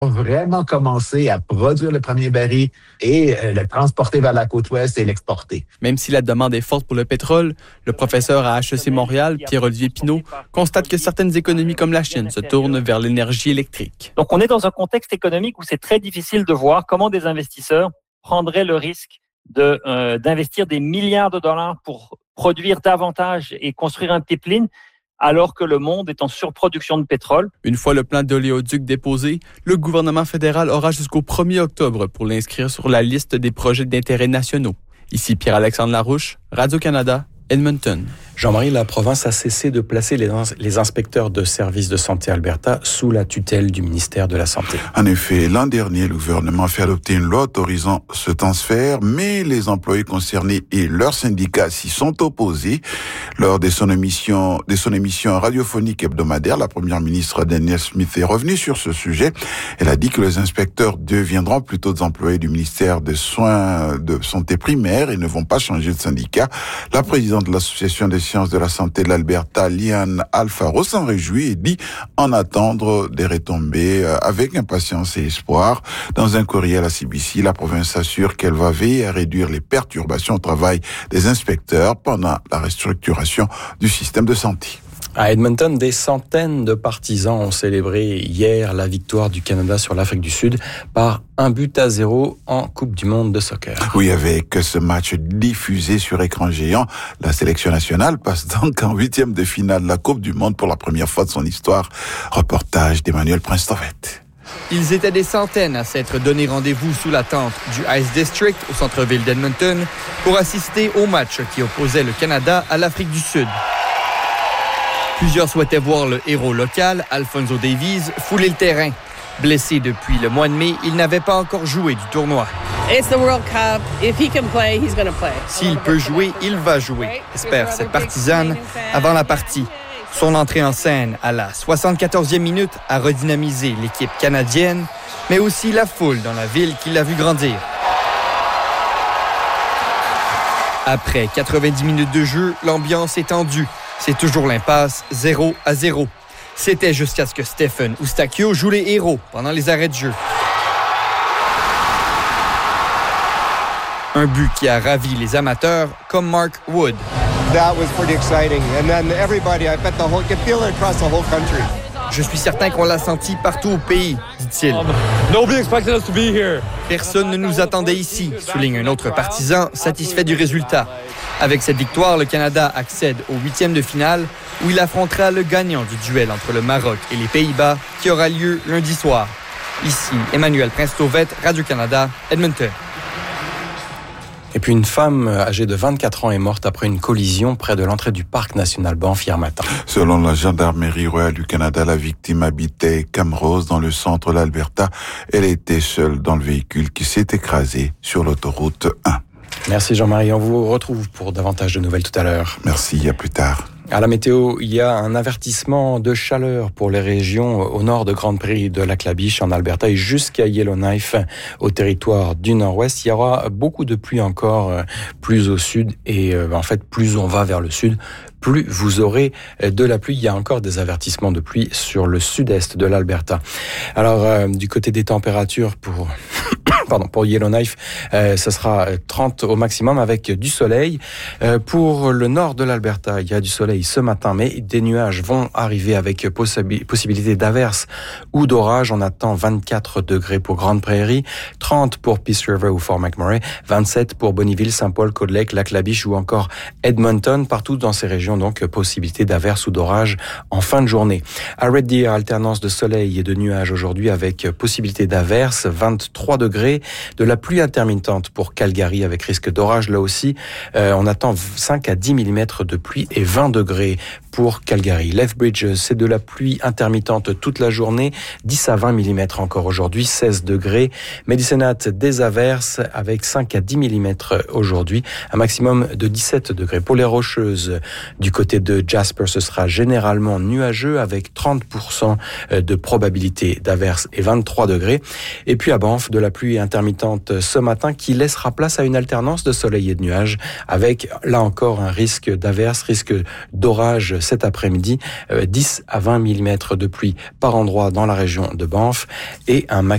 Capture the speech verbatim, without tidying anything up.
vraiment commencer à produire le premier baril et euh, le transporter vers la côte ouest et l'exporter. Même si la demande est forte pour le pétrole, le professeur à H E C Montréal, Pierre-Olivier Pinault, constate que certaines économies comme la Chine se tournent vers l'énergie électrique. Donc on est dans un contexte économique où c'est très difficile de voir comment des investisseurs prendraient le risque de, euh, d'investir des milliards de dollars pour produire davantage et construire un pipeline, alors que le monde est en surproduction de pétrole. Une fois le plan d'oléoduc déposé, le gouvernement fédéral aura jusqu'au premier octobre pour l'inscrire sur la liste des projets d'intérêt nationaux. Ici Pierre-Alexandre Larouche, Radio-Canada, Edmonton. Jean-Marie, la province a cessé de placer les, ins- les inspecteurs de services de santé Alberta sous la tutelle du ministère de la Santé. En effet, l'an dernier, le gouvernement a fait adopter une loi autorisant ce transfert, mais les employés concernés et leurs syndicats s'y sont opposés. Lors de son émission, de son émission radiophonique hebdomadaire, la première ministre Danielle Smith est revenue sur ce sujet. Elle a dit que les inspecteurs deviendront plutôt des employés du ministère des Soins de Santé primaire et ne vont pas changer de syndicat. La présidente de l'Association des sciences de la santé de l'Alberta, Liane Alfaro, s'en réjouit et dit en attendre des retombées avec impatience et espoir. Dans un courriel à C B C, la province assure qu'elle va veiller à réduire les perturbations au travail des inspecteurs pendant la restructuration du système de santé. À Edmonton, des centaines de partisans ont célébré hier la victoire du Canada sur l'Afrique du Sud par un but à zéro en Coupe du monde de soccer. Oui, avec ce match diffusé sur écran géant, la sélection nationale passe donc en huitième de finale de la Coupe du monde pour la première fois de son histoire. Reportage d'Emmanuel Prince-Tovet. Ils étaient des centaines à s'être donné rendez-vous sous la tente du Ice District au centre-ville d'Edmonton pour assister au match qui opposait le Canada à l'Afrique du Sud. Plusieurs souhaitaient voir le héros local, Alphonso Davies, fouler le terrain. Blessé depuis le mois de mai, il n'avait pas encore joué du tournoi. It's the World Cup. If he can play, he's going to play. S'il peut jouer, il va jouer, espère cette partisane avant la partie. Son entrée en scène à la soixante-quatorzième minute a redynamisé l'équipe canadienne, mais aussi la foule dans la ville qui l'a vu grandir. Après quatre-vingt-dix minutes de jeu, l'ambiance est tendue. C'est toujours l'impasse, zéro à zéro. C'était jusqu'à ce que Stephen Eustáquio joue les héros pendant les arrêts de jeu. Un but qui a ravi les amateurs comme Mark Wood. That was pretty exciting. And then everybody, I bet the whole, you could feel it across the whole country. Je suis certain qu'on l'a senti partout au pays, dit-il. Um, nobody expected us to be here. Personne ne nous attendait ici, souligne un autre partisan satisfait du résultat. Avec cette victoire, le Canada accède au huitième de finale où il affrontera le gagnant du duel entre le Maroc et les Pays-Bas qui aura lieu lundi soir. Ici, Emmanuel Prince-Tovet, Radio-Canada, Edmonton. Et puis une femme âgée de vingt-quatre ans est morte après une collision près de l'entrée du parc national Banff hier matin. Selon la gendarmerie royale du Canada, la victime habitait Camrose dans le centre de l'Alberta. Elle était seule dans le véhicule qui s'est écrasé sur l'autoroute un. Merci Jean-Marie, on vous retrouve pour davantage de nouvelles tout à l'heure. Merci, à plus tard. À la météo, il y a un avertissement de chaleur pour les régions au nord de Grande Prairie, de Lac-La-Biche en Alberta et jusqu'à Yellowknife au territoire du nord-ouest. Il y aura beaucoup de pluie encore plus au sud et en fait plus on va vers le sud, plus vous aurez de la pluie. Il y a encore des avertissements de pluie sur le sud-est de l'Alberta. Alors euh, du côté des températures pour pardon pour Yellowknife, euh, ce sera trente au maximum avec du soleil. Euh, pour le nord de l'Alberta, il y a du soleil ce matin, mais des nuages vont arriver avec possi- possibilité d'averses ou d'orages. On attend vingt-quatre degrés pour Grande Prairie, trente pour Peace River ou Fort McMurray, vingt-sept pour Bonnyville, Saint-Paul, Cold Lake, Lac-La-Biche ou encore Edmonton. Partout dans ces régions, donc, possibilité d'averses ou d'orages en fin de journée. À Red Deer, alternance de soleil et de nuages aujourd'hui avec possibilité d'averses, vingt-trois degrés, de la pluie intermittente pour Calgary avec risque d'orage là aussi. Euh, on attend cinq à dix millimètres de pluie et vingt degrés pour Calgary. Lethbridge, c'est de la pluie intermittente toute la journée, dix à vingt millimètres encore aujourd'hui, seize degrés. Medicine Hat, des averses avec cinq à dix millimètres aujourd'hui, un maximum de dix-sept degrés. Pour les Rocheuses, du côté de Jasper, ce sera généralement nuageux avec trente pour cent de probabilité d'averses et vingt-trois degrés. Et puis à Banff, de la pluie intermittente ce matin qui laissera place à une alternance de soleil et de nuages avec là encore un risque d'averses, risque d'orage cet après-midi, dix à vingt millimètres de pluie par endroit dans la région de Banff et un maximum